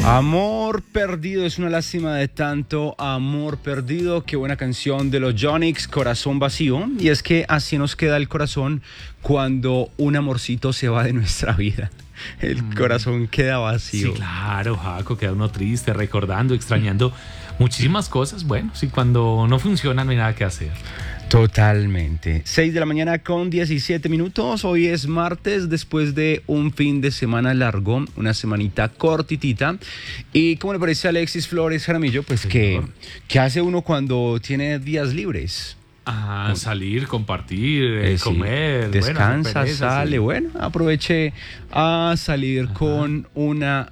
Amor perdido, es una lástima de tanto amor perdido. Qué buena canción de los Yonix, Corazón Vacío. Y es que así nos queda el corazón cuando un amorcito se va de nuestra vida. El corazón queda vacío. Sí, claro, Jaco, queda uno triste, recordando, extrañando muchísimas cosas. Bueno, sí, cuando no funciona no hay nada que hacer. Totalmente. 6 de la mañana con 17 minutos. Hoy es martes, después de un fin de semana largo, una semanita cortitita. ¿Y cómo le parece a Alexis Flores Jaramillo? Pues ¿qué hace uno cuando tiene días libres? Salir, compartir, comer. Descansa, bueno, pereza, sale. sí. Bueno, aproveche a salir con una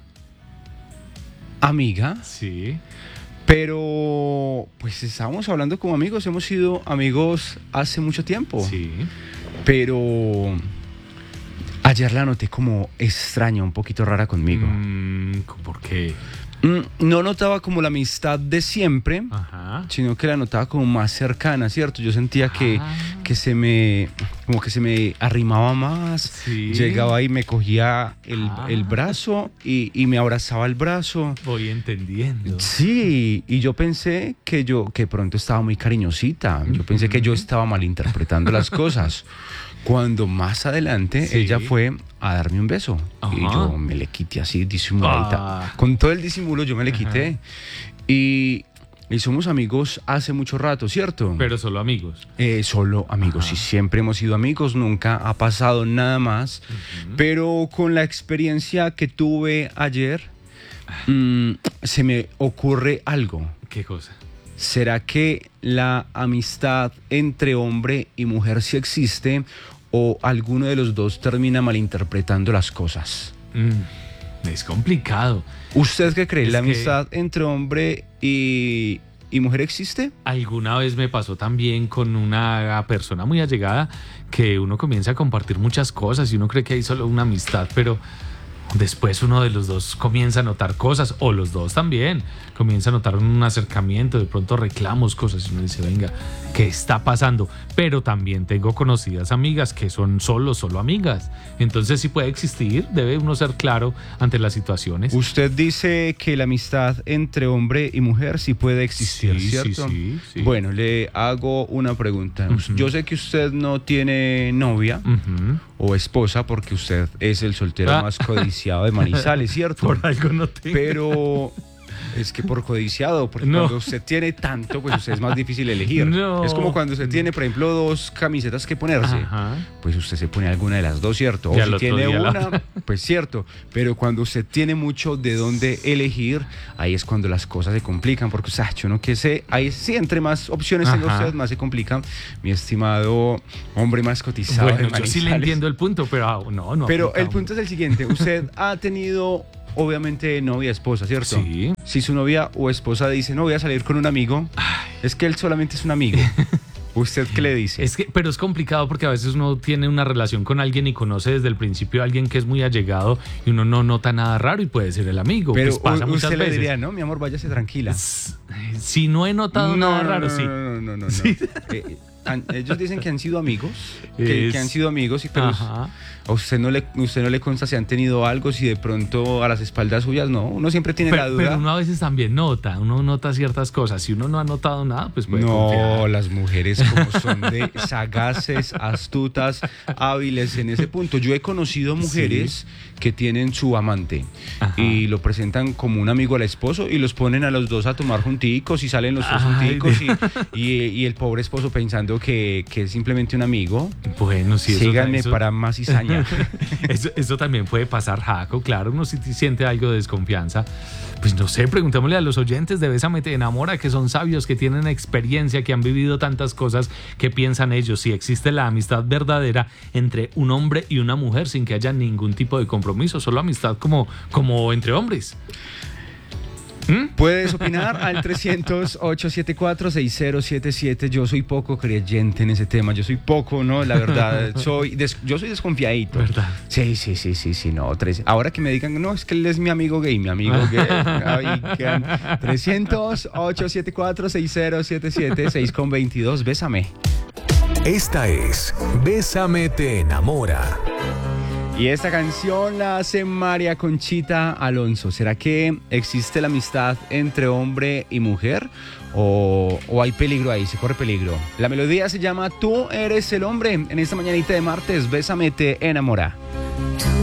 amiga. Sí. Pero, pues estábamos hablando como amigos, hemos sido amigos hace mucho tiempo. Sí. Pero ayer la noté como extraña, un poquito rara conmigo. ¿Por qué? No notaba como la amistad de siempre, sino que la notaba como más cercana, ¿cierto? Yo sentía que se me arrimaba más, sí. Llegaba y me cogía el brazo y me abrazaba el brazo. Voy entendiendo. Sí, y yo pensé que pronto estaba muy cariñosita, yo pensé que yo estaba malinterpretando las cosas. Cuando más adelante ella fue a darme un beso. Y yo me le quité así disimuladita. Con todo el disimulo yo me le quité. Y somos amigos hace mucho rato, ¿cierto? Pero solo amigos. Solo amigos. Y siempre hemos sido amigos. Nunca ha pasado nada más. Pero con la experiencia que tuve ayer, se me ocurre algo. ¿Qué cosa? ¿Será que la amistad entre hombre y mujer sí existe o alguno de los dos termina malinterpretando las cosas? Es complicado. ¿Usted qué cree? ¿La amistad entre hombre y mujer existe? Alguna vez me pasó también con una persona muy allegada que uno comienza a compartir muchas cosas y uno cree que hay solo una amistad, pero después uno de los dos comienza a notar cosas, o los dos también, comienza a notar un acercamiento, de pronto reclamos cosas y uno dice, venga, ¿qué está pasando? Pero también tengo conocidas amigas que son solo amigas, entonces sí puede existir, debe uno ser claro ante las situaciones. Usted dice que la amistad entre hombre y mujer sí puede existir, ¿cierto? Sí. Bueno, le hago una pregunta. Yo sé que usted no tiene novia o esposa porque usted es el soltero más codiciado de Manizales, ¿cierto? Por algo no tengo. Pero es que por codiciado, porque cuando usted tiene tanto, pues usted es más difícil elegir. Es como cuando usted tiene, por ejemplo, dos camisetas que ponerse. Pues usted se pone alguna de las dos, ¿cierto? O si tiene una, pues cierto. Pero cuando usted tiene mucho de dónde elegir, ahí es cuando las cosas se complican, porque yo no que sé, ahí sí, entre más opciones tenga usted, más se complican. Mi estimado hombre más cotizado. Bueno, yo sí le entiendo el punto, pero no. Pero el punto es el siguiente, usted ha tenido obviamente novia, esposa, ¿cierto? Sí. Si su novia o esposa dice, no, voy a salir con un amigo, es que él solamente es un amigo. ¿Usted qué le dice? Pero es complicado porque a veces uno tiene una relación con alguien y conoce desde el principio a alguien que es muy allegado y uno no nota nada raro y puede ser el amigo. Pero pues pasa muchas usted veces. le diría, no, mi amor, váyase tranquila. Si no he notado nada raro, sí. No. ¿Sí? Ellos dicen que han sido amigos, que han sido amigos, pero a usted no le consta si han tenido algo, si de pronto a las espaldas suyas, no, uno siempre tiene la duda. Pero uno a veces también uno nota ciertas cosas. Si uno no ha notado nada, pues puede confiar. No, las mujeres como son de sagaces, astutas, hábiles en ese punto. Yo he conocido mujeres que tienen su amante y lo presentan como un amigo al esposo y los ponen a los dos a tomar junticos y salen los dos junticos y el pobre esposo pensando que es simplemente un amigo. Bueno, sí. Síganme para más cizaña. Eso también puede pasar, Jaco, claro, uno si siente algo de desconfianza. Pues no sé, preguntémosle a los oyentes de Bésame Te Enamora, que son sabios, que tienen experiencia, que han vivido tantas cosas, ¿qué piensan ellos? Si existe la amistad verdadera entre un hombre y una mujer sin que haya ningún tipo de compromiso, solo amistad como entre hombres. Puedes opinar al 300-874-6077. Yo soy poco creyente en ese tema. Yo soy poco, ¿no? La verdad, yo soy desconfiadito. ¿Verdad? Sí, no. Ahora que me digan, no, es que él es mi amigo gay. 300-874-6077, 6:22. Bésame. Esta es Bésame Te Enamora. Y esta canción la hace María Conchita Alonso. ¿Será que existe la amistad entre hombre y mujer? ¿O hay peligro ahí? ¿Se corre peligro? La melodía se llama Tú eres el hombre. En esta mañanita de martes, Bésame te enamora.